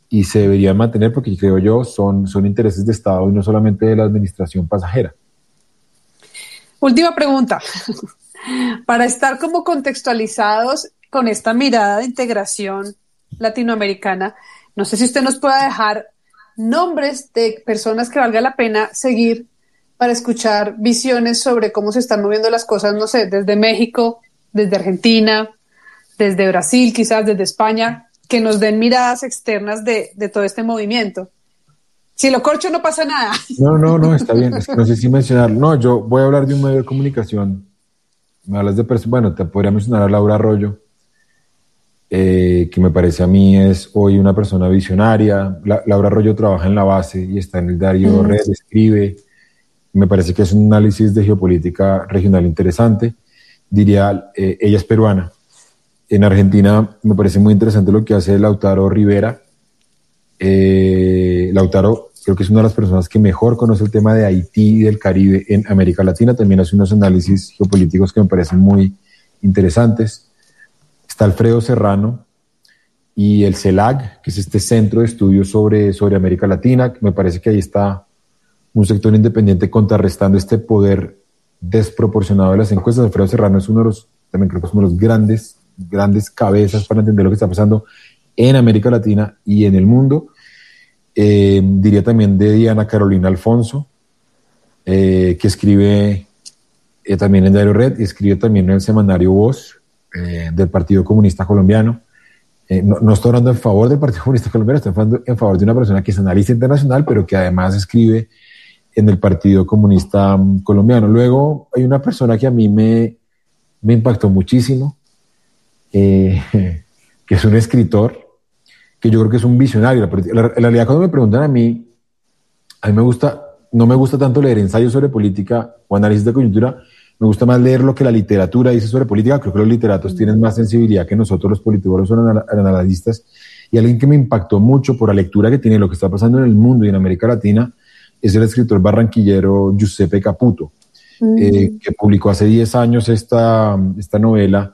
y se deberían mantener porque creo yo son intereses de Estado y no solamente de la administración pasajera. Última pregunta. Para estar como contextualizados con esta mirada de integración latinoamericana, no sé si usted nos pueda dejar nombres de personas que valga la pena seguir para escuchar visiones sobre cómo se están moviendo las cosas, no sé, desde México, desde Argentina, desde Brasil, quizás desde España, que nos den miradas externas de todo este movimiento. Si lo corcho no pasa nada. No, está bien, es que no sé si mencionarlo. No, yo voy a hablar de un medio de comunicación. Me hablas de bueno, te podría mencionar a Laura Arroyo, que me parece a mí es hoy una persona visionaria. Laura Arroyo trabaja en La Base y está en el diario Red, escribe. Me parece que es un análisis de geopolítica regional interesante. Diría, ella es peruana. En Argentina me parece muy interesante lo que hace Lautaro Rivera. Lautaro creo que es una de las personas que mejor conoce el tema de Haití y del Caribe en América Latina. También hace unos análisis geopolíticos que me parecen muy interesantes. Está Alfredo Serrano y el CELAC, que es este centro de estudios sobre América Latina. Me parece que ahí está un sector independiente contrarrestando este poder desproporcionado de las encuestas. Alfredo Serrano es uno de los, también creo que es uno de los grandes cabezas para entender lo que está pasando en América Latina y en el mundo. Diría también de Diana Carolina Alfonso, que escribe también en Diario Red y escribe también en el semanario Voz del Partido Comunista Colombiano. No estoy hablando en favor del Partido Comunista Colombiano, estoy hablando en favor de una persona que es analista internacional, pero que además escribe en el Partido Comunista Colombiano. Luego hay una persona que a mí me impactó muchísimo, que es un escritor, que yo creo que es un visionario. En realidad, cuando me preguntan a mí no me gusta tanto leer ensayos sobre política o análisis de coyuntura, me gusta más leer lo que la literatura dice sobre política. Creo que los literatos tienen más sensibilidad que nosotros los politólogos o analistas, y alguien que me impactó mucho por la lectura que tiene lo que está pasando en el mundo y en América Latina es el escritor barranquillero Giuseppe Caputo, que publicó hace 10 años esta novela,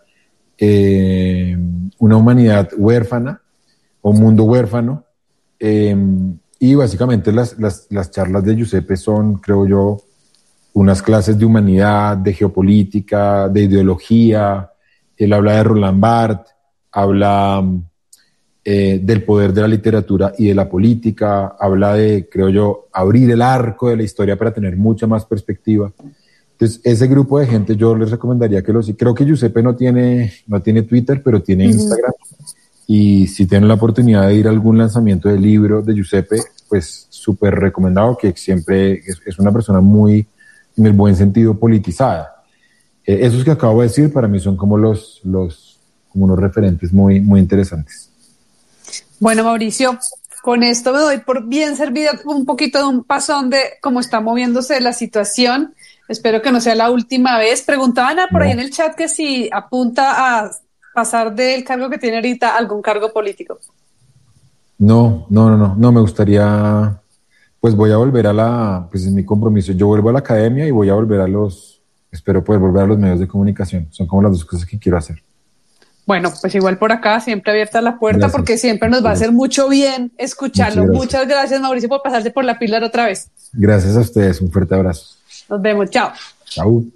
Una humanidad huérfana, o mundo huérfano, y básicamente las charlas de Giuseppe son, creo yo, unas clases de humanidad, de geopolítica, de ideología. Él habla de Roland Barthes, habla del poder de la literatura y de la política, habla de, creo yo, abrir el arco de la historia para tener mucha más perspectiva. Entonces, ese grupo de gente yo les recomendaría que creo que Giuseppe no tiene Twitter, pero tiene Instagram. Y si tienen la oportunidad de ir a algún lanzamiento del libro de Giuseppe, pues súper recomendado, que siempre es una persona muy, en el buen sentido, politizada. Esos que acabo de decir para mí son como como unos referentes muy, muy interesantes. Bueno, Mauricio, con esto me doy por bien servida un poquito de un pasón de cómo está moviéndose la situación. Espero que no sea la última vez. Preguntaban por ahí en el chat que si apunta a pasar del cargo que tiene ahorita a algún cargo político. No, me gustaría, pues voy a volver pues es mi compromiso. Yo vuelvo a la academia y voy a volver espero poder volver a los medios de comunicación. Son como las dos cosas que quiero hacer. Bueno, pues igual por acá, siempre abierta la puerta. Gracias. Porque siempre nos va a hacer mucho bien escucharlo. Muchas gracias, Mauricio, por pasarse por la píldora otra vez. Gracias a ustedes, un fuerte abrazo. Nos vemos, chao. Chao.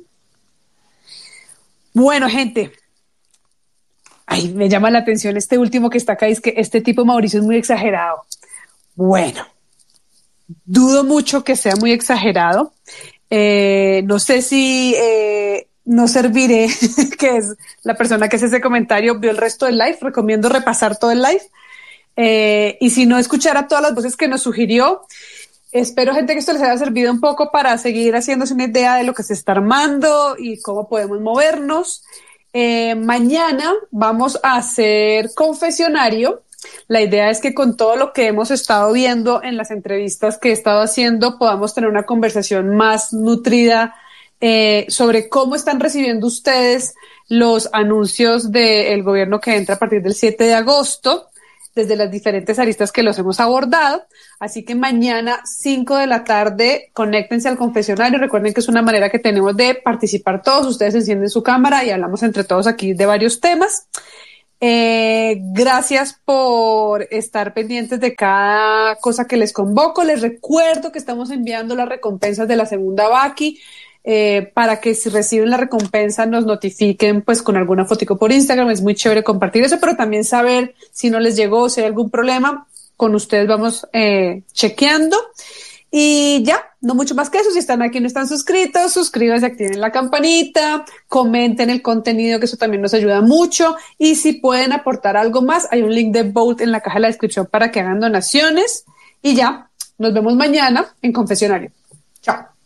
Bueno, gente. Ay, me llama la atención este último que está acá, es que este tipo Mauricio es muy exagerado. Bueno, dudo mucho que sea muy exagerado. No sé si no serviré, que es la persona que hace ese comentario, vio el resto del live. Recomiendo repasar todo el live. Y si no, escuchar a todas las voces que nos sugirió. Espero, gente, que esto les haya servido un poco para seguir haciéndose una idea de lo que se está armando y cómo podemos movernos. Mañana vamos a hacer confesionario. La idea es que con todo lo que hemos estado viendo en las entrevistas que he estado haciendo podamos tener una conversación más nutrida sobre cómo están recibiendo ustedes los anuncios del gobierno que entra a partir del 7 de agosto, desde las diferentes aristas que los hemos abordado. Así que mañana, 5 de la tarde, conéctense al confesionario. Recuerden que es una manera que tenemos de participar todos. Ustedes encienden su cámara y hablamos entre todos aquí de varios temas. Gracias por estar pendientes de cada cosa que les convoco. Les recuerdo que estamos enviando las recompensas de la segunda Baki, para que si reciben la recompensa nos notifiquen pues con alguna fotico por Instagram. Es muy chévere compartir eso, pero también saber si no les llegó, si hay algún problema. Con ustedes vamos chequeando. Y ya, no mucho más que eso. Si están aquí y no están suscritos, suscríbanse, activen la campanita, comenten el contenido, que eso también nos ayuda mucho. Y si pueden aportar algo más, hay un link de Vote en la caja de la descripción para que hagan donaciones. Y ya, nos vemos mañana en Confesionario. Chao.